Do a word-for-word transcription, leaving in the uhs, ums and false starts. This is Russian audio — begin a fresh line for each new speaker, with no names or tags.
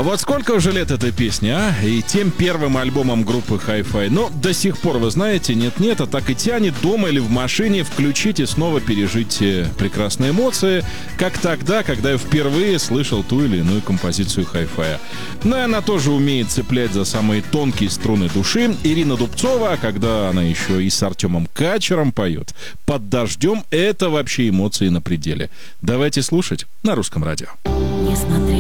Вот сколько уже лет этой песни, а? И тем первым альбомом группы Hi-Fi. Но до сих пор, вы знаете, нет-нет, а так и тянет дома или в машине включить и снова пережить прекрасные эмоции, как тогда, когда я впервые слышал ту или иную композицию Hi-Fi. Но она тоже умеет цеплять за самые тонкие струны души. Ирина Дубцова, когда она еще и с Артемом Качером поет «Под дождем», это вообще эмоции на пределе. Давайте слушать на Русском радио.
Не смотри.